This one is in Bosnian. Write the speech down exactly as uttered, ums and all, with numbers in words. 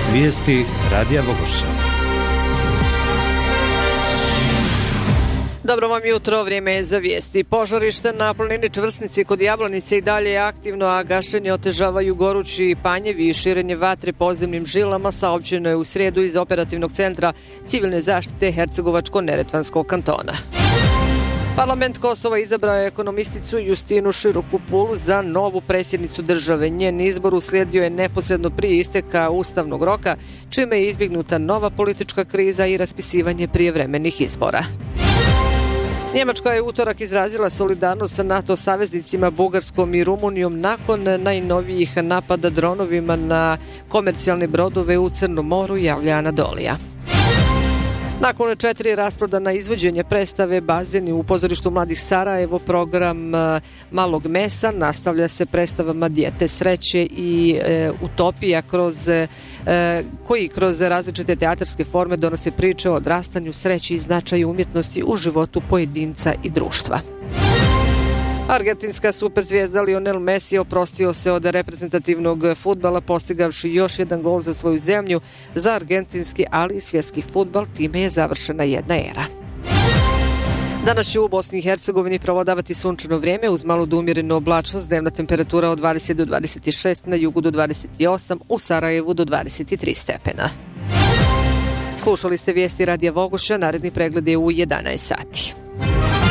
Vijesti Radija Vogošća. Dobro vam jutro, vrijeme je za vijesti. Požarište na planini Čvrsnici kod Jablanice i dalje je aktivno, a gašenje otežavaju gorući panjevi i širenje vatre podzemnim žilama, saopćeno je u srijedu iz operativnog centra civilne zaštite Hercegovačko-Neretvanskog kantona. Parlament Kosova izabrao je ekonomisticu Justinu Širokupulu za novu predsjednicu države. Njen izbor uslijedio je neposredno prije isteka ustavnog roka, čime je izbjegnuta nova politička kriza i raspisivanje prijevremenih izbora. Njemačka je utorak izrazila solidarnost sa NATO saveznicima Bugarskom i Rumunijom nakon najnovijih napada dronovima na komercijalne brodove u Crnom moru, javlja Anadolija. Nakon četiri rasprodana izvođenja predstave Bazeni u pozorištu Mladih Sarajevo, program Malog mesa, nastavlja se predstavama Dijete sreće i e, Utopija kroz, e, koji kroz različite teatarske forme donose priče o odrastanju, sreći i značaju umjetnosti u životu pojedinca i društva. Argentinska superzvijezda Lionel Messi oprostio se od reprezentativnog fudbala postigavši još jedan gol za svoju zemlju. Za argentinski, ali i svjetski fudbal time je završena jedna era. Danas će u Bosni i Hercegovini provodavati sunčano vrijeme uz malu do umjerenu oblačnost, dnevna temperatura od dvadeset do dvadeset šest, na jugu do dvadeset osam, u Sarajevu do dvadeset tri stepena. Slušali ste vijesti Radija Vogošća, naredni pregled je u jedanaest sati.